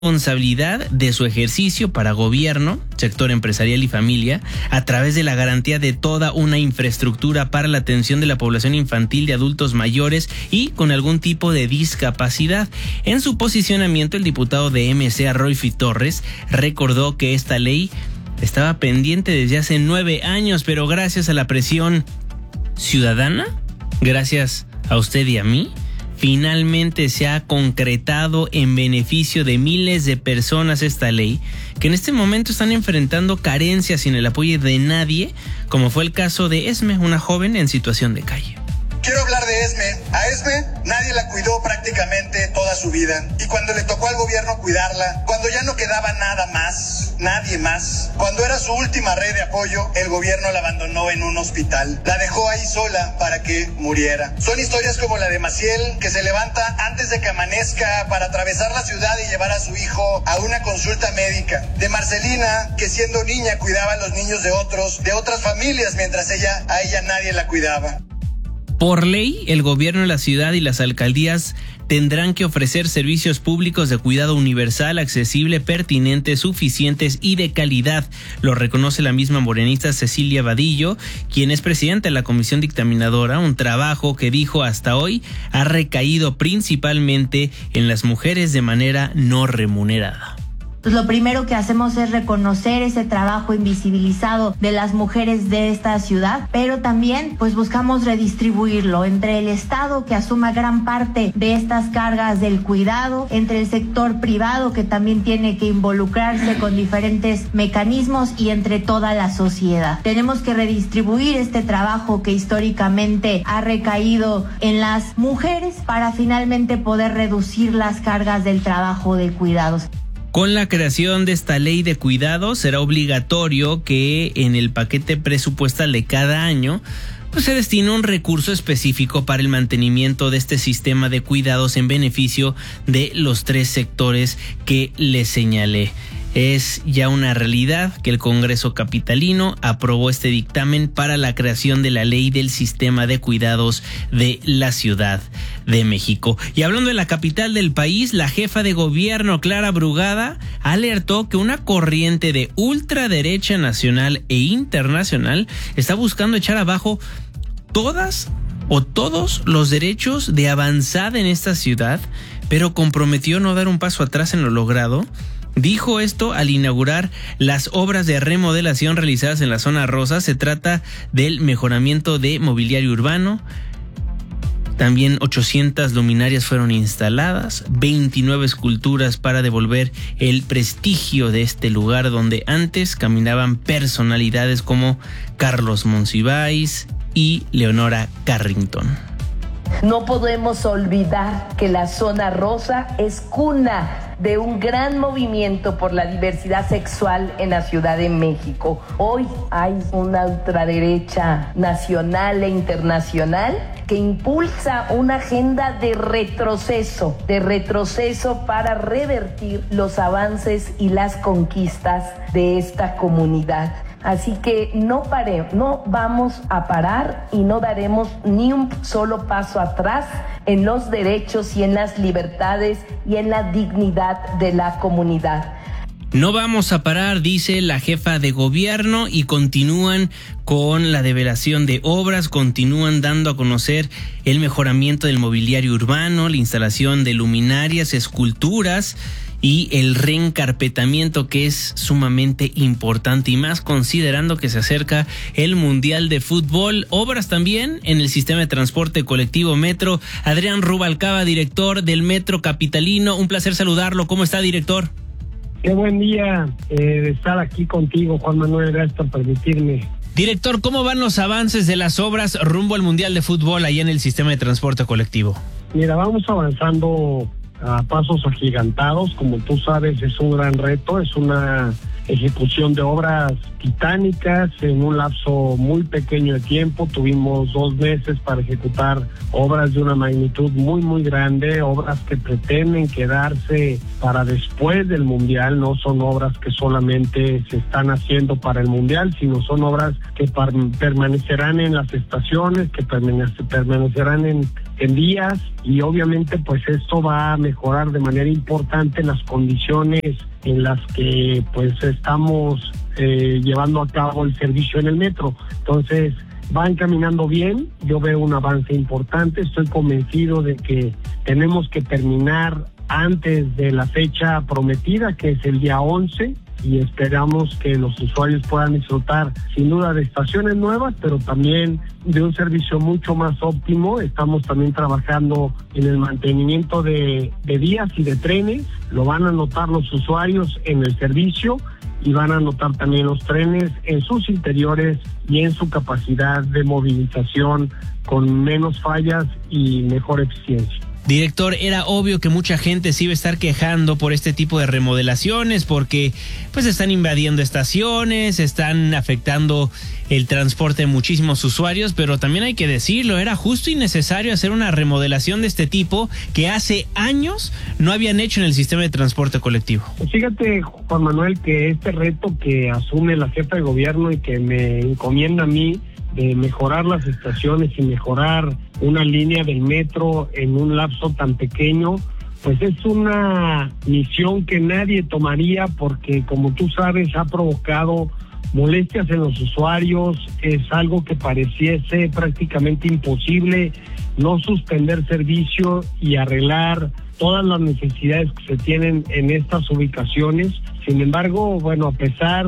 responsabilidad de su ejercicio para gobierno, sector empresarial y familia, a través de la garantía de toda una infraestructura para la atención de la población infantil, de adultos mayores y con algún tipo de discapacidad. En su posicionamiento, el diputado de MC, Roy Torres, recordó que esta ley estaba pendiente desde hace 9 años, pero gracias a la presión ciudadana, gracias a usted y a mí, finalmente se ha concretado en beneficio de miles de personas esta ley, que en este momento están enfrentando carencias sin el apoyo de nadie, como fue el caso de Esme, una joven en situación de calle. Quiero hablar de Esme. A Esme nadie la cuidó prácticamente toda su vida. Y cuando le tocó al gobierno cuidarla, cuando ya no quedaba nada más, nadie más, cuando era su última red de apoyo, el gobierno la abandonó en un hospital. La dejó ahí sola para que muriera. Son historias como la de Maciel, que se levanta antes de que amanezca para atravesar la ciudad y llevar a su hijo a una consulta médica. De Marcelina, que siendo niña cuidaba a los niños de otras familias, mientras a ella nadie la cuidaba. Por ley, el gobierno de la ciudad y las alcaldías tendrán que ofrecer servicios públicos de cuidado universal, accesible, pertinentes, suficientes y de calidad. Lo reconoce la misma morenista Cecilia Vadillo, quien es presidenta de la comisión dictaminadora, un trabajo que dijo hasta hoy ha recaído principalmente en las mujeres de manera no remunerada. Pues lo primero que hacemos es reconocer ese trabajo invisibilizado de las mujeres de esta ciudad, pero también pues buscamos redistribuirlo entre el Estado, que asuma gran parte de estas cargas del cuidado, entre el sector privado, que también tiene que involucrarse con diferentes mecanismos, y entre toda la sociedad. Tenemos que redistribuir este trabajo que históricamente ha recaído en las mujeres para finalmente poder reducir las cargas del trabajo de cuidados. Con la creación de esta ley de cuidados será obligatorio que en el paquete presupuestal de cada año pues se destine un recurso específico para el mantenimiento de este sistema de cuidados en beneficio de los 3 sectores que les señalé. Es ya una realidad que el Congreso capitalino aprobó este dictamen para la creación de la ley del sistema de cuidados de la Ciudad de México. Y hablando de la capital del país, la jefa de gobierno, Clara Brugada, alertó que una corriente de ultraderecha nacional e internacional está buscando echar abajo todos los derechos de avanzada en esta ciudad, pero comprometió no dar un paso atrás en lo logrado. Dijo esto al inaugurar las obras de remodelación realizadas en la zona rosa. Se trata del mejoramiento de mobiliario urbano. También 800 luminarias fueron instaladas, 29 esculturas para devolver el prestigio de este lugar donde antes caminaban personalidades como Carlos Monsiváis y Leonora Carrington. No podemos olvidar que la zona rosa es cuna de un gran movimiento por la diversidad sexual en la Ciudad de México. Hoy hay una ultraderecha nacional e internacional que impulsa una agenda de retroceso para revertir los avances y las conquistas de esta comunidad. Así que no vamos a parar y no daremos ni un solo paso atrás en los derechos y en las libertades y en la dignidad de la comunidad. No vamos a parar, dice la jefa de gobierno, y continúan con la develación de obras, continúan dando a conocer el mejoramiento del mobiliario urbano, la instalación de luminarias, esculturas y el reencarpetamiento, que es sumamente importante, y más considerando que se acerca el Mundial de Fútbol. Obras también en el sistema de transporte colectivo Metro. Adrián Rubalcaba, director del Metro Capitalino, un placer saludarlo. ¿Cómo está, director? Qué buen día estar aquí contigo, Juan Manuel, gracias por permitirme. Director, ¿cómo van los avances de las obras rumbo al Mundial de Fútbol ahí en el sistema de transporte colectivo? Mira, vamos avanzando a pasos agigantados. Como tú sabes, es un gran reto, es una ejecución de obras titánicas en un lapso muy pequeño de tiempo. Tuvimos 2 meses para ejecutar obras de una magnitud muy, muy grande, obras que pretenden quedarse para después del Mundial. No son obras que solamente se están haciendo para el Mundial, sino son obras que permanecerán en las estaciones, que permanecerán en en vías, y obviamente pues esto va a mejorar de manera importante las condiciones en las que pues estamos llevando a cabo el servicio en el metro. Entonces van caminando bien, yo veo un avance importante, estoy convencido de que tenemos que terminar antes de la fecha prometida, que es el día 11, y esperamos que los usuarios puedan disfrutar sin duda de estaciones nuevas, pero también de un servicio mucho más óptimo. Estamos también trabajando en el mantenimiento de vías y de trenes, lo van a notar los usuarios en el servicio y van a notar también los trenes en sus interiores y en su capacidad de movilización con menos fallas y mejor eficiencia. Director, era obvio que mucha gente se iba a estar quejando por este tipo de remodelaciones porque pues están invadiendo estaciones, están afectando el transporte de muchísimos usuarios, pero también hay que decirlo, era justo y necesario hacer una remodelación de este tipo que hace años no habían hecho en el sistema de transporte colectivo. Fíjate, Juan Manuel, que este reto que asume la jefa de gobierno y que me encomienda a mí de mejorar las estaciones y mejorar una línea del metro en un lapso tan pequeño, pues es una misión que nadie tomaría porque, como tú sabes, ha provocado molestias en los usuarios. Es algo que pareciese prácticamente imposible no suspender servicio y arreglar todas las necesidades que se tienen en estas ubicaciones. Sin embargo, bueno, a pesar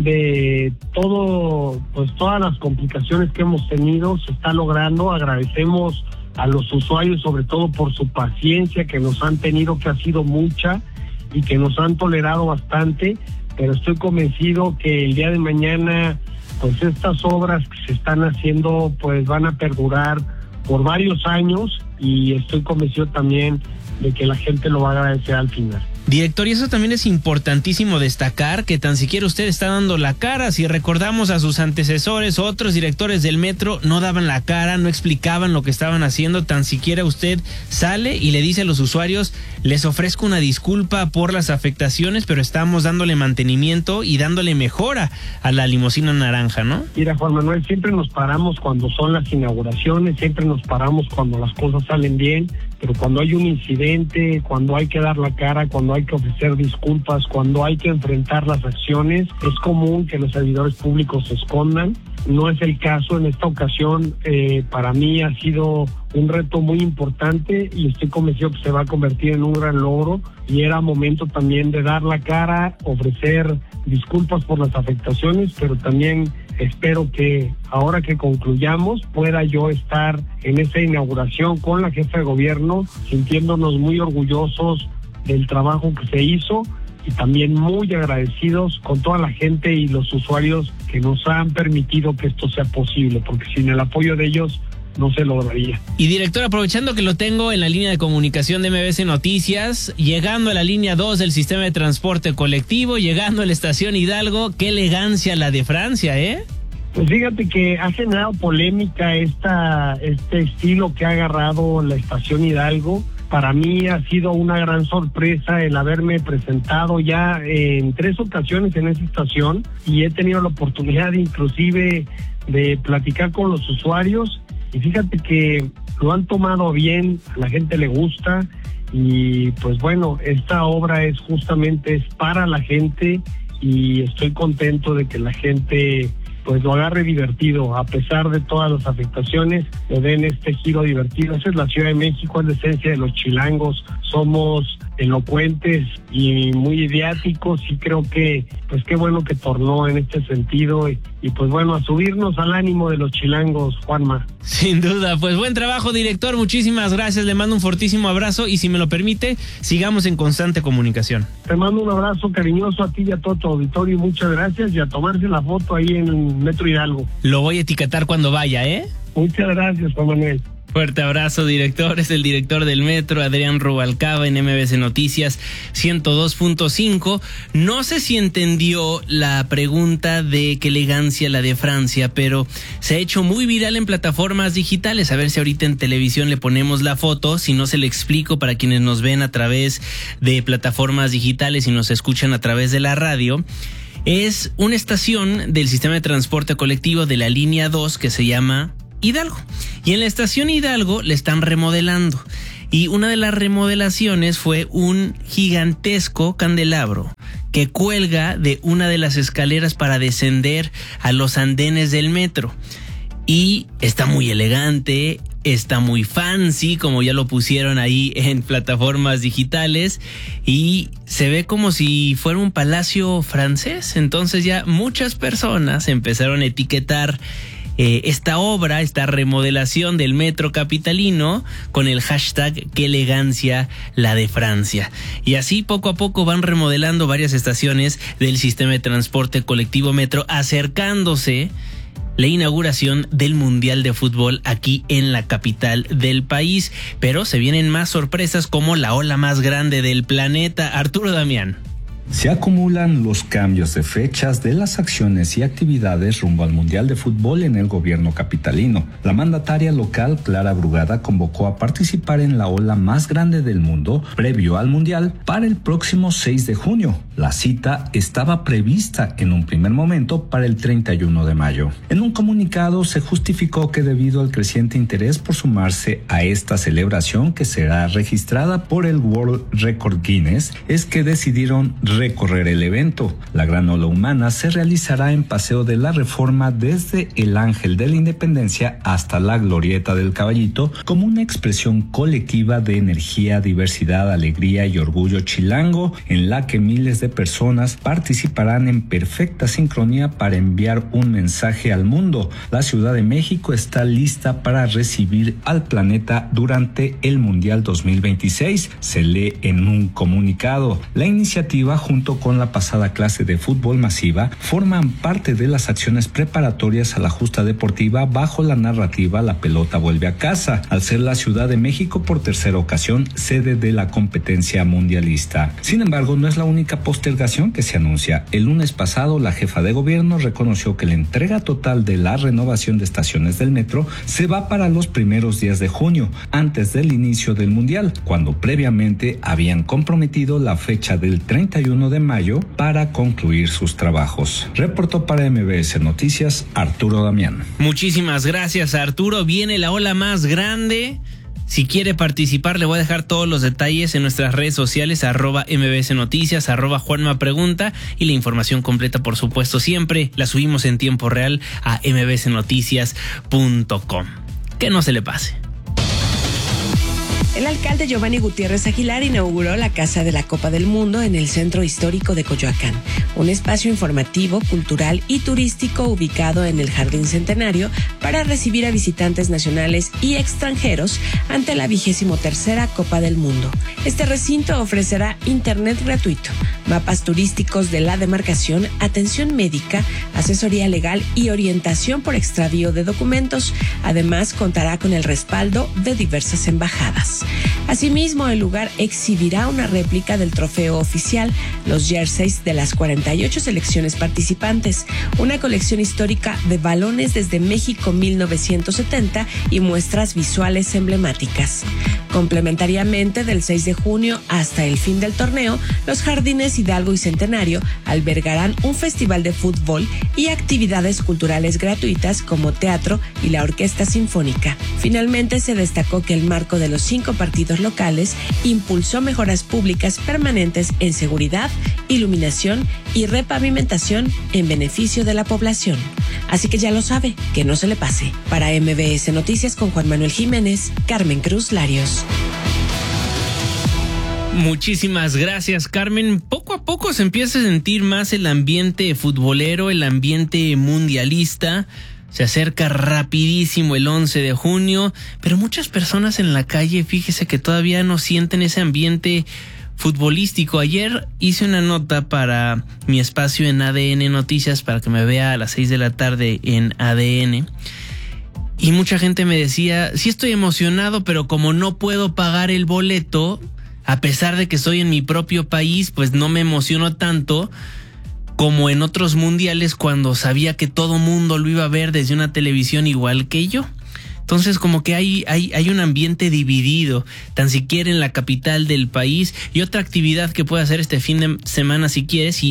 de todo, pues todas las complicaciones que hemos tenido, se está logrando. Agradecemos a los usuarios sobre todo por su paciencia que nos han tenido, que ha sido mucha y que nos han tolerado bastante, pero estoy convencido que el día de mañana pues estas obras que se están haciendo pues van a perdurar por varios años y estoy convencido también de que la gente lo va a agradecer al final. Director, y eso también es importantísimo destacar, que tan siquiera usted está dando la cara. Si recordamos a sus antecesores, otros directores del metro no daban la cara, no explicaban lo que estaban haciendo. Tan siquiera usted sale y le dice a los usuarios, les ofrezco una disculpa por las afectaciones, pero estamos dándole mantenimiento y dándole mejora a la limusina naranja, ¿no? Mira, Juan Manuel, siempre nos paramos cuando son las inauguraciones, siempre nos paramos cuando las cosas salen bien, pero cuando hay un incidente, cuando hay que dar la cara, cuando hay que ofrecer disculpas, cuando hay que enfrentar las acciones, es común que los servidores públicos se escondan. No es el caso en esta ocasión. Para mí ha sido un reto muy importante y estoy convencido que se va a convertir en un gran logro, y era momento también de dar la cara, ofrecer disculpas por las afectaciones, pero también espero que ahora que concluyamos pueda yo estar en esa inauguración con la jefa de gobierno, sintiéndonos muy orgullosos del trabajo que se hizo y también muy agradecidos con toda la gente y los usuarios que nos han permitido que esto sea posible, porque sin el apoyo de ellos no se lograría. Y director, aprovechando que lo tengo en la línea de comunicación de MBS Noticias, llegando a la línea 2 del sistema de transporte colectivo, llegando a la estación Hidalgo, qué elegancia la de Francia, ¿eh? Pues fíjate que ha generado polémica este estilo que ha agarrado la estación Hidalgo. Para mí ha sido una gran sorpresa el haberme presentado ya en 3 ocasiones en esa estación, y he tenido la oportunidad inclusive de platicar con los usuarios, y fíjate que lo han tomado bien, a la gente le gusta, y pues bueno, esta obra es para la gente, y estoy contento de que la gente pues lo agarre divertido, a pesar de todas las afectaciones, le den este giro divertido. Esa es la Ciudad de México, es la esencia de los chilangos, somos elocuentes y muy idiáticos, y creo que pues qué bueno que tornó en este sentido, y pues bueno, a subirnos al ánimo de los chilangos, Juanma. Sin duda, pues buen trabajo, director, muchísimas gracias, le mando un fortísimo abrazo y si me lo permite, sigamos en constante comunicación. Te mando un abrazo cariñoso a ti y a todo tu auditorio, y muchas gracias, y a tomarse la foto ahí en el Metro Hidalgo. Lo voy a etiquetar cuando vaya, ¿eh? Muchas gracias, Juan Manuel. Fuerte abrazo, director. Es el director del metro, Adrián Rubalcaba, en MBS Noticias 102.5. No sé si entendió la pregunta de qué elegancia la de Francia, pero se ha hecho muy viral en plataformas digitales. A ver si ahorita en televisión le ponemos la foto, si no se le explico para quienes nos ven a través de plataformas digitales y nos escuchan a través de la radio. Es una estación del sistema de transporte colectivo de la línea 2 que se llama Hidalgo. Y en la estación Hidalgo le están remodelando. Y una de las remodelaciones fue un gigantesco candelabro que cuelga de una de las escaleras para descender a los andenes del metro. Y está muy elegante, está muy fancy, como ya lo pusieron ahí en plataformas digitales, y se ve como si fuera un palacio francés. Entonces ya muchas personas empezaron a etiquetar esta obra, esta remodelación del metro capitalino con el hashtag ¡Qué elegancia la de Francia! Y así poco a poco van remodelando varias estaciones del sistema de transporte colectivo metro, acercándose la inauguración del Mundial de Fútbol aquí en la capital del país. Pero se vienen más sorpresas como la ola más grande del planeta. Arturo Damián. Se acumulan los cambios de fechas de las acciones y actividades rumbo al Mundial de Fútbol en el gobierno capitalino. La mandataria local, Clara Brugada, convocó a participar en la ola más grande del mundo previo al Mundial para el próximo 6 de junio. La cita estaba prevista en un primer momento para el 31 de mayo. En un comunicado se justificó que debido al creciente interés por sumarse a esta celebración, que será registrada por el World Record Guinness, es que decidieron recorrer el evento. La gran ola humana se realizará en Paseo de la Reforma desde el Ángel de la Independencia hasta la Glorieta del Caballito, como una expresión colectiva de energía, diversidad, alegría y orgullo chilango, en la que miles de personas participarán en perfecta sincronía para enviar un mensaje al mundo. La Ciudad de México está lista para recibir al planeta durante el Mundial 2026, se lee en un comunicado. La iniciativa, junto con la pasada clase de fútbol masiva, forman parte de las acciones preparatorias a la justa deportiva bajo la narrativa La pelota vuelve a casa, al ser la Ciudad de México por tercera ocasión sede de la competencia mundialista. Sin embargo, no es la única postergación que se anuncia. El lunes pasado, la jefa de gobierno reconoció que la entrega total de la renovación de estaciones del metro se va para los primeros días de junio, antes del inicio del Mundial, cuando previamente habían comprometido la fecha del 31 de mayo para concluir sus trabajos. Reportó para MBS Noticias Arturo Damián. Muchísimas gracias, Arturo. Viene la ola más grande. Si quiere participar, le voy a dejar todos los detalles en nuestras redes sociales, @MBS Noticias, @Juanma Pregunta, y la información completa, por supuesto, siempre la subimos en tiempo real a mbsnoticias.com. Que no se le pase. El alcalde Giovanni Gutiérrez Aguilar inauguró la Casa de la Copa del Mundo en el Centro Histórico de Coyoacán, un espacio informativo, cultural y turístico ubicado en el Jardín Centenario para recibir a visitantes nacionales y extranjeros ante la 23ª Copa del Mundo. Este recinto ofrecerá internet gratuito, mapas turísticos de la demarcación, atención médica, asesoría legal y orientación por extravío de documentos. Además, contará con el respaldo de diversas embajadas. Asimismo, el lugar exhibirá una réplica del trofeo oficial, los jerseys de las 48 selecciones participantes, una colección histórica de balones desde México 1970 y muestras visuales emblemáticas. Complementariamente, del 6 de junio hasta el fin del torneo, los Jardines Hidalgo y Centenario albergarán un festival de fútbol y actividades culturales gratuitas como teatro y la Orquesta Sinfónica. Finalmente, se destacó que el marco de los 5 partidos locales impulsó mejoras públicas permanentes en seguridad, iluminación y repavimentación en beneficio de la población. Así que ya lo sabe, que no se le pase. Para MBS Noticias con Juan Manuel Jiménez, Carmen Cruz Larios. Muchísimas gracias, Carmen. Poco a poco se empieza a sentir más el ambiente futbolero, el ambiente mundialista. Se acerca rapidísimo el 11 de junio, pero muchas personas en la calle, fíjese que todavía no sienten ese ambiente futbolístico. Ayer hice una nota para mi espacio en ADN Noticias, para que me vea a las 6 de la tarde en ADN. Y mucha gente me decía, sí estoy emocionado, pero como no puedo pagar el boleto, a pesar de que estoy en mi propio país, pues no me emociono tanto como en otros mundiales, cuando sabía que todo mundo lo iba a ver desde una televisión igual que yo. Entonces, como que hay un ambiente dividido, tan siquiera en la capital del país. Y otra actividad que puede hacer este fin de semana, si quieres, y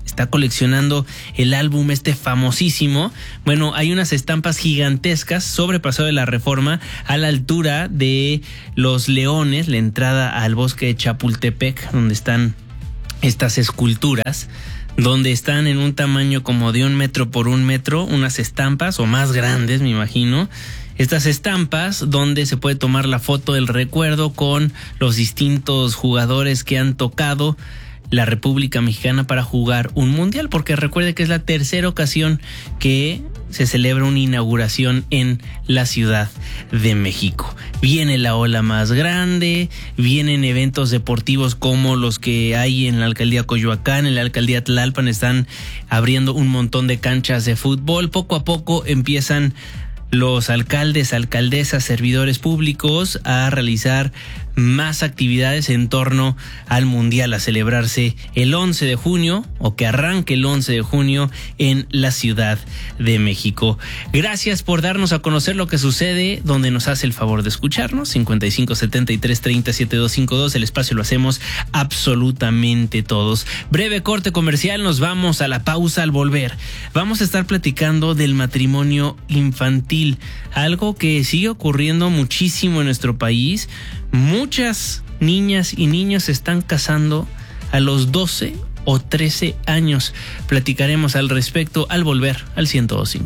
está coleccionando el álbum famosísimo. Bueno, hay unas estampas gigantescas sobre Paseo de la Reforma a la altura de Los Leones, la entrada al bosque de Chapultepec, donde están estas esculturas, donde están en un tamaño como de 1 metro por 1 metro, unas estampas o más grandes, me imagino. Estas estampas donde se puede tomar la foto del recuerdo con los distintos jugadores que han tocado la República Mexicana para jugar un mundial, porque recuerde que es la 3ª ocasión que se celebra una inauguración en la Ciudad de México. Viene la ola más grande, vienen eventos deportivos como los que hay en la alcaldía Coyoacán, en la alcaldía Tlalpan, están abriendo un montón de canchas de fútbol. Poco a poco empiezan los alcaldes, alcaldesas, servidores públicos a realizar más actividades en torno al Mundial a celebrarse el 11 de junio o que arranque el 11 de junio en la Ciudad de México. Gracias por darnos a conocer lo que sucede, donde nos hace el favor de escucharnos. 55 73 30 7252, el espacio lo hacemos absolutamente todos. Breve corte comercial, nos vamos a la pausa. Al volver vamos a estar platicando del matrimonio infantil, algo que sigue ocurriendo muchísimo en nuestro país. Muchas niñas y niños se están casando a los 12 o 13 años. Platicaremos al respecto al volver al 102.5.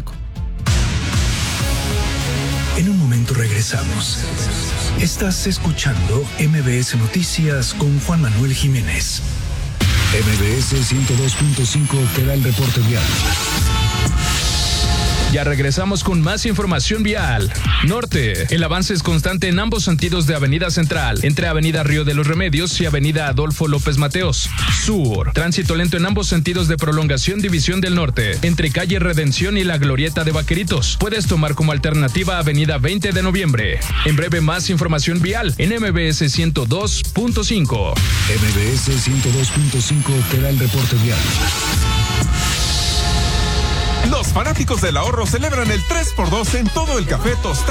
En un momento regresamos. Estás escuchando MBS Noticias con Juan Manuel Jiménez. MBS 102.5 te da el reporte vial. Ya regresamos con más información vial. Norte, el avance es constante en ambos sentidos de Avenida Central, entre Avenida Río de los Remedios y Avenida Adolfo López Mateos. Sur, tránsito lento en ambos sentidos de prolongación División del Norte, entre Calle Redención y la Glorieta de Vaqueritos. Puedes tomar como alternativa Avenida 20 de Noviembre. En breve más información vial en MBS 102.5. MBS 102.5 te da el reporte vial. Los fanáticos del ahorro celebran el 3x2 en todo el café tostado